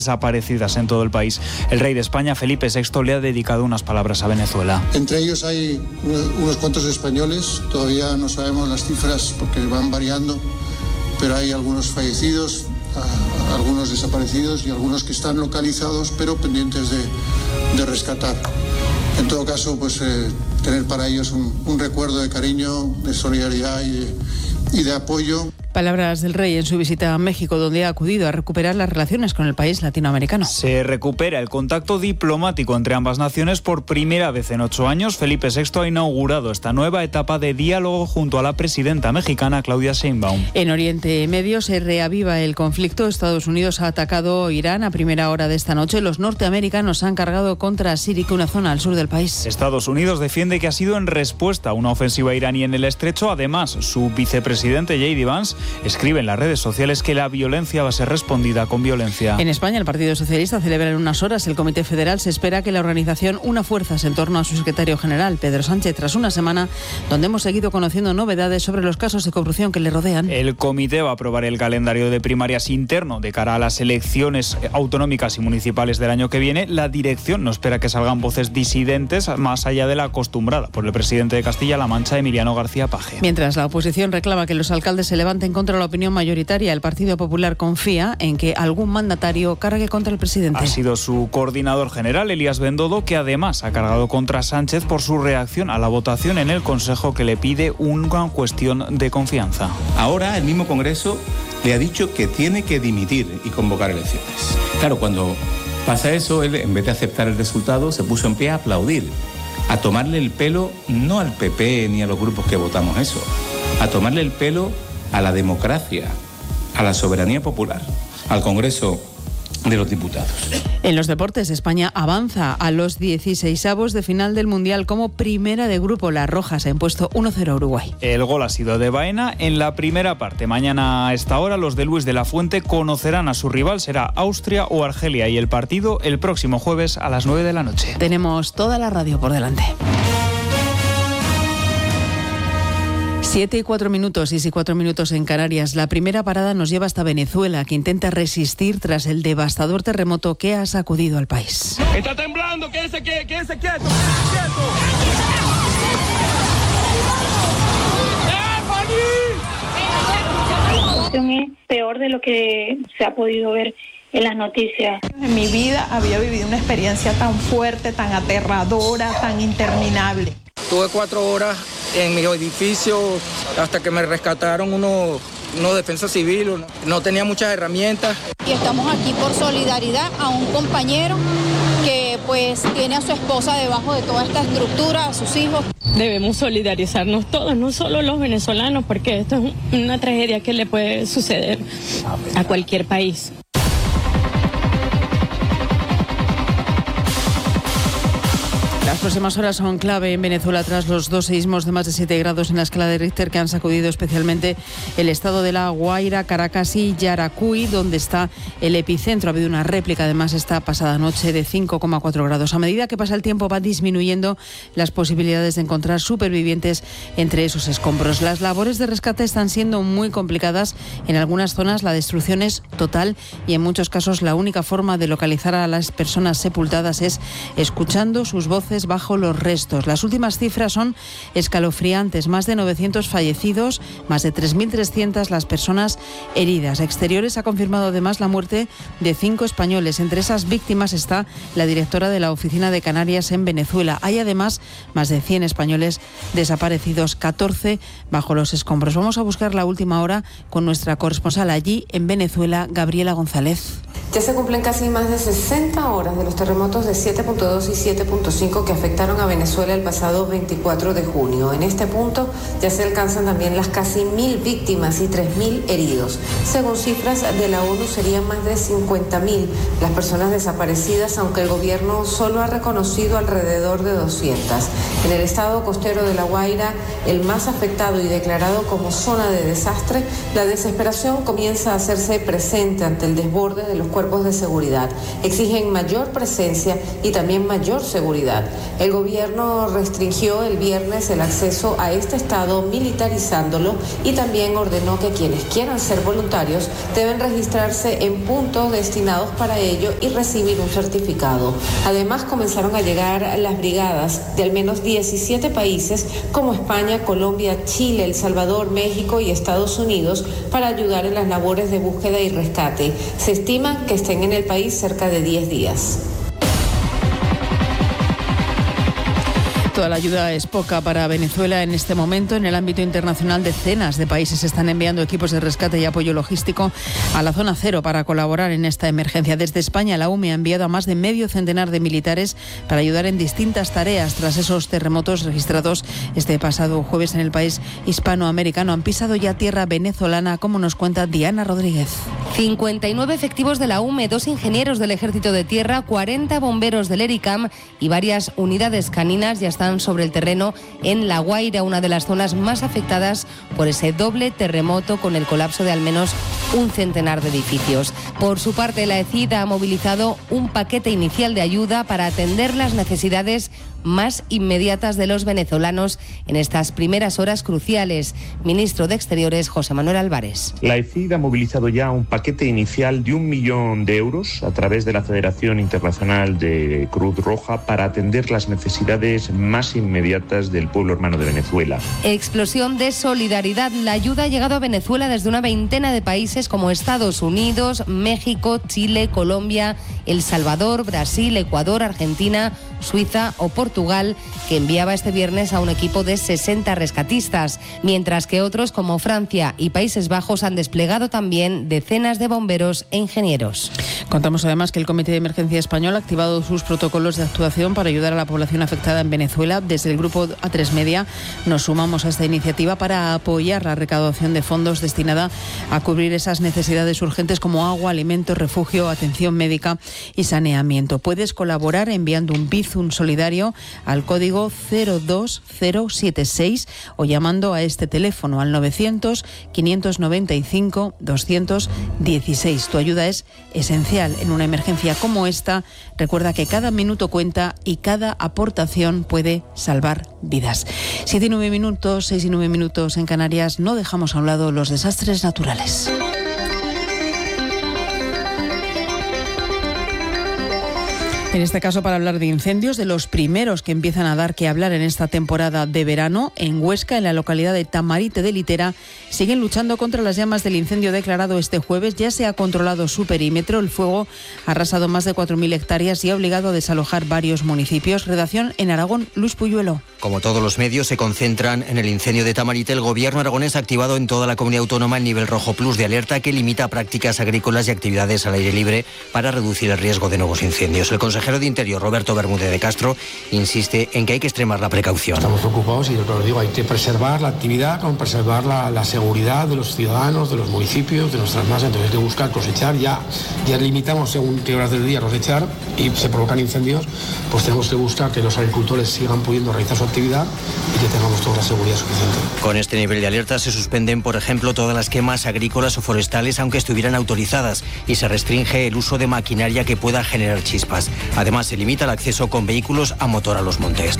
desaparecidas en todo el país. El rey de España, Felipe VI, le ha dedicado unas palabras a Venezuela. Entre ellos hay unos cuantos españoles, todavía no sabemos las cifras porque van variando, pero hay algunos fallecidos, algunos desaparecidos y algunos que están localizados pero pendientes de rescatar. En todo caso, pues tener para ellos un recuerdo de cariño, de solidaridad y de apoyo. Palabras del rey en su visita a México, donde ha acudido a recuperar las relaciones con el país latinoamericano. Se recupera el contacto diplomático entre ambas naciones por primera vez en 8 años. Felipe VI ha inaugurado esta nueva etapa de diálogo junto a la presidenta mexicana Claudia Sheinbaum. En Oriente Medio se reaviva el conflicto. Estados Unidos ha atacado Irán a primera hora de esta noche. Los norteamericanos han cargado contra Siria, una zona al sur del país. Estados Unidos defiende que ha sido en respuesta a una ofensiva iraní en el estrecho. Además, su vicepresidente J.D. Vance escribe en las redes sociales que la violencia va a ser respondida con violencia. En España, el Partido Socialista celebra en unas horas. El Comité Federal se espera que la organización una fuerzas en torno a su secretario general, Pedro Sánchez, tras una semana donde hemos seguido conociendo novedades sobre los casos de corrupción que le rodean. El comité va a aprobar el calendario de primarias interno de cara a las elecciones autonómicas y municipales del año que viene. La dirección no espera que salgan voces disidentes más allá de la acostumbrada por el presidente de Castilla-La Mancha, Emiliano García Paje. Mientras la oposición reclama que los alcaldes se levanten contra la opinión mayoritaria, el Partido Popular confía en que algún mandatario cargue contra el presidente. Ha sido su coordinador general, Elías Bendodo, que además ha cargado contra Sánchez por su reacción a la votación en el Consejo que le pide una cuestión de confianza. Ahora el mismo Congreso le ha dicho que tiene que dimitir y convocar elecciones. Claro, cuando pasa eso, él, en vez de aceptar el resultado, se puso en pie a aplaudir, a tomarle el pelo no al PP ni a los grupos que votamos eso, a tomarle el pelo a la democracia, a la soberanía popular, al Congreso de los Diputados. En los deportes, España avanza a los 16avos de final del Mundial como primera de grupo. La Roja se ha impuesto 1-0 a Uruguay. El gol ha sido de Baena en la primera parte. Mañana a esta hora los de Luis de la Fuente conocerán a su rival, será Austria o Argelia, y el partido el próximo jueves a las 9 de la noche. Tenemos toda la radio por delante. 7:04 y 4 en Canarias. La primera parada nos lleva hasta Venezuela, que intenta resistir tras el devastador terremoto que ha sacudido al país. Está temblando, quédese quieto. La situación es peor de lo que se ha podido ver en las noticias. En mi vida había vivido una experiencia tan fuerte, tan aterradora, tan interminable. Tuve 4 horas en mi edificio hasta que me rescataron unos defensa civil. No tenía muchas herramientas. Y estamos aquí por solidaridad a un compañero que pues tiene a su esposa debajo de toda esta estructura, a sus hijos. Debemos solidarizarnos todos, no solo los venezolanos, porque esto es una tragedia que le puede suceder a cualquier país. Las próximas horas son clave en Venezuela tras los 2 seísmos de más de 7 grados en la escala de Richter que han sacudido especialmente el estado de La Guaira, Caracas y Yaracuy, donde está el epicentro. Ha habido una réplica además esta pasada noche de 5,4 grados. A medida que pasa el tiempo va disminuyendo las posibilidades de encontrar supervivientes entre esos escombros. Las labores de rescate están siendo muy complicadas. En algunas zonas la destrucción es total y en muchos casos la única forma de localizar a las personas sepultadas es escuchando sus voces bajo los restos. Las últimas cifras son escalofriantes: más de 900 fallecidos, más de 3.300 las personas heridas. Exteriores ha confirmado además la muerte de 5 españoles. Entre esas víctimas está la directora de la Oficina de Canarias en Venezuela. Hay además más de 100 españoles desaparecidos, 14 bajo los escombros. Vamos a buscar la última hora con nuestra corresponsal allí en Venezuela, Gabriela González. Ya se cumplen casi más de 60 horas de los terremotos de 7.2 y 7.5 que afectaron a Venezuela el pasado 24 de junio. En este punto ya se alcanzan también las casi 1.000 víctimas y 3.000 heridos. Según cifras de la ONU, serían más de 50.000 las personas desaparecidas, aunque el gobierno solo ha reconocido alrededor de 200. En el estado costero de La Guaira, el más afectado y declarado como zona de desastre, la desesperación comienza a hacerse presente ante el desborde de los cuerpos de seguridad. Exigen mayor presencia y también mayor seguridad. El gobierno restringió el viernes el acceso a este estado militarizándolo y también ordenó que quienes quieran ser voluntarios deben registrarse en puntos destinados para ello y recibir un certificado. Además, comenzaron a llegar las brigadas de al menos 17 países como España, Colombia, Chile, El Salvador, México y Estados Unidos para ayudar en las labores de búsqueda y rescate. Se estima que estén en el país cerca de 10 días. Toda la ayuda es poca para Venezuela en este momento. En el ámbito internacional, decenas de países están enviando equipos de rescate y apoyo logístico a la zona cero para colaborar en esta emergencia. Desde España, la UME ha enviado a más de medio centenar de militares para ayudar en distintas tareas tras esos terremotos registrados este pasado jueves en el país hispanoamericano. Han pisado ya tierra venezolana, como nos cuenta Diana Rodríguez. 59 efectivos de la UME, 2 ingenieros del Ejército de Tierra, 40 bomberos del ERICAM y varias unidades caninas ya están sobre el terreno en La Guaira, una de las zonas más afectadas por ese doble terremoto con el colapso de al menos un centenar de edificios. Por su parte, la ECID ha movilizado un paquete inicial de ayuda para atender las necesidades más inmediatas de los venezolanos en estas primeras horas cruciales. Ministro de Exteriores, José Manuel Álvarez. La ECID ha movilizado ya un paquete inicial de 1 millón de euros a través de la Federación Internacional de Cruz Roja para atender las necesidades más inmediatas del pueblo hermano de Venezuela. Explosión de solidaridad. La ayuda ha llegado a Venezuela desde una veintena de países como Estados Unidos, México, Chile, Colombia, El Salvador, Brasil, Ecuador, Argentina, Suiza o Portugal, que enviaba este viernes a un equipo de 60 rescatistas, mientras que otros como Francia y Países Bajos han desplegado también decenas de bomberos e ingenieros. Contamos además que el Comité de Emergencia Español ha activado sus protocolos de actuación para ayudar a la población afectada en Venezuela. Desde el grupo A3 Media nos sumamos a esta iniciativa para apoyar la recaudación de fondos destinada a cubrir esas necesidades urgentes como agua, alimentos, refugio, atención médica y saneamiento. Puedes colaborar enviando un Bizum solidario al código 02076 o llamando a este teléfono al 900-595-216. Tu ayuda es esencial en una emergencia como esta. Recuerda que cada minuto cuenta y cada aportación puede salvar vidas. 7 y 9 minutos, 6 y 9 minutos en Canarias. No dejamos a un lado los desastres naturales. En este caso, para hablar de incendios, de los primeros que empiezan a dar que hablar en esta temporada de verano, en Huesca, en la localidad de Tamarite de Litera, siguen luchando contra las llamas del incendio declarado este jueves. Ya se ha controlado su perímetro. El fuego ha arrasado más de 4.000 hectáreas y ha obligado a desalojar varios municipios. Redacción en Aragón, Luis Puyuelo. Como todos los medios se concentran en el incendio de Tamarite, el gobierno aragonés ha activado en toda la comunidad autónoma el nivel rojo plus de alerta que limita prácticas agrícolas y actividades al aire libre para reducir el riesgo de nuevos incendios. El consejero de Interior, Roberto Bermúdez de Castro, insiste en que hay que extremar la precaución. Estamos preocupados y lo digo, hay que preservar la actividad, como preservar la seguridad de los ciudadanos, de los municipios, de nuestras masas. Entonces hay que buscar cosechar, ya limitamos según qué horas del día cosechar y se provocan incendios, pues tenemos que buscar que los agricultores sigan pudiendo realizar su actividad y que tengamos toda la seguridad suficiente. Con este nivel de alerta se suspenden, por ejemplo, todas las quemas agrícolas o forestales, aunque estuvieran autorizadas, y se restringe el uso de maquinaria que pueda generar chispas. Además, se limita el acceso con vehículos a motor a los montes.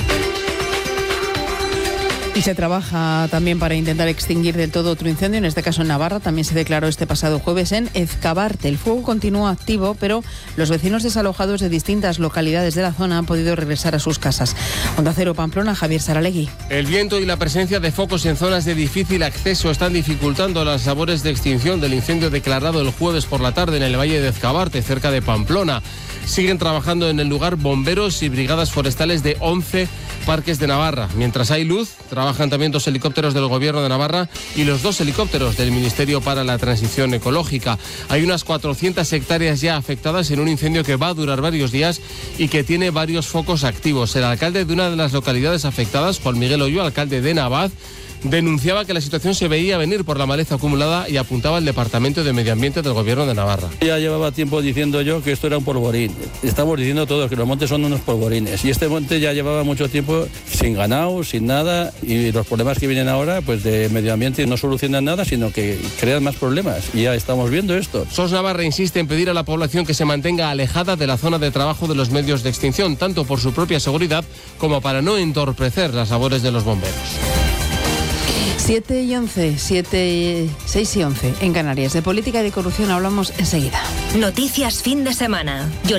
Y se trabaja también para intentar extinguir del todo otro incendio, en este caso en Navarra. También se declaró este pasado jueves en Ezcabarte. El fuego continúa activo, pero los vecinos desalojados de distintas localidades de la zona han podido regresar a sus casas. Onda Cero Pamplona, Javier Saralegui. El viento y la presencia de focos en zonas de difícil acceso están dificultando las labores de extinción del incendio declarado el jueves por la tarde en el valle de Ezcabarte, cerca de Pamplona. Siguen trabajando en el lugar bomberos y brigadas forestales de 11 parques de Navarra. Mientras hay luz, trabajan también 2 helicópteros del Gobierno de Navarra y los 2 helicópteros del Ministerio para la Transición Ecológica. Hay unas 400 hectáreas ya afectadas en un incendio que va a durar varios días y que tiene varios focos activos. El alcalde de una de las localidades afectadas, Juan Miguel Oyo, alcalde de Navaz, denunciaba que la situación se veía venir por la maleza acumulada y apuntaba al Departamento de Medio Ambiente del Gobierno de Navarra. Ya llevaba tiempo diciendo yo que esto era un polvorín. Estamos diciendo todos que los montes son unos polvorines. Y este monte ya llevaba mucho tiempo sin ganado, sin nada. Y los problemas que vienen ahora, pues de medio ambiente, no solucionan nada, sino que crean más problemas. Y ya estamos viendo esto. SOS Navarra insiste en pedir a la población que se mantenga alejada de la zona de trabajo de los medios de extinción, tanto por su propia seguridad como para no entorpecer las labores de los bomberos. 7 y 11, 6 y 11 en Canarias. De política y de corrupción hablamos enseguida. Noticias fin de semana.